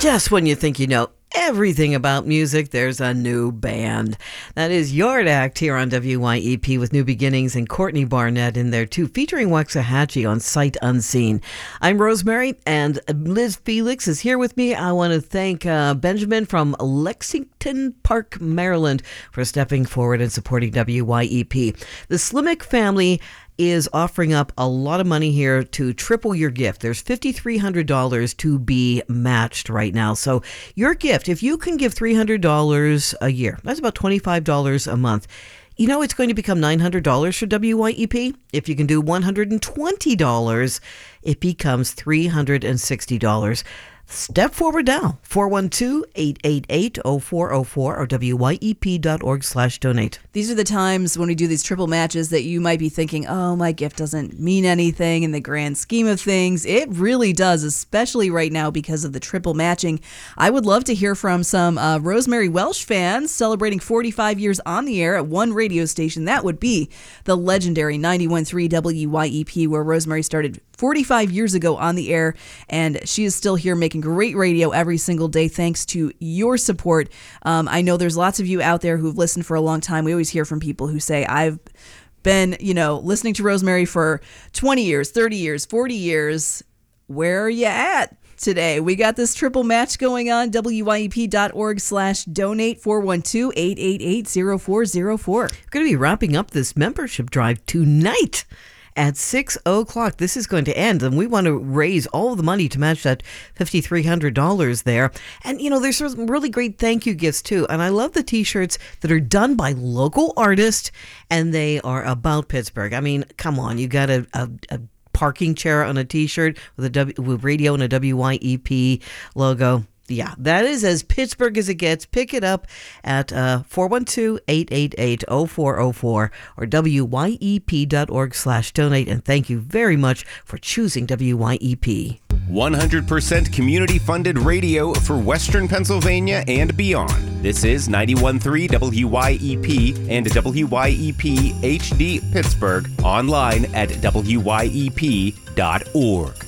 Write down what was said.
Just when you think you know everything about music, there's a new band. That is Yard Act here on WYEP with New Beginnings and Courtney Barnett in there too, featuring Waxahachie on Sight Unseen. I'm Rosemary, and Liz Felix is here with me. I want to thank Benjamin from Lexington Park, Maryland, for stepping forward and supporting WYEP. The Slimek family is offering up a lot of money here to triple your gift. There's $5,300 to be matched right now. So your gift, if you can give $300 a year, that's about $25 a month. You know, it's going to become $900 for WYEP. If you can do $120, it becomes $360. Step forward now, 412-888-0404 or wyep.org/donate. These are the times when we do these triple matches that you might be thinking, oh, my gift doesn't mean anything in the grand scheme of things. It really does, especially right now because of the triple matching. I would love to hear from some Rosemary Welsh fans celebrating 45 years on the air at one radio station. That would be the legendary 91.3 WYEP, where Rosemary started 45 years ago on the air, and she is still here making great radio every single day thanks to your support. I know there's lots of you out there who've listened for a long time. We always hear from people who say, I've been, listening to Rosemary for 20 years, 30 years, 40 years. Where are you at today? We got this triple match going on, wyep.org/donate, 412-888-0404. We're going to be wrapping up this membership drive tonight at 6 o'clock. This is going to end, and we want to raise all of the money to match that $5,300 there. And, there's some really great thank you gifts, too. And I love the T-shirts that are done by local artists, and they are about Pittsburgh. I mean, come on, you got a parking chair on a T-shirt with radio and a WYEP logo. Yeah, that is as Pittsburgh as it gets. Pick it up at 412-888-0404 or wyep.org/donate. And thank you very much for choosing WYEP. 100% community-funded radio for Western Pennsylvania and beyond. This is 91.3 WYEP and WYEP HD Pittsburgh, online at wyep.org.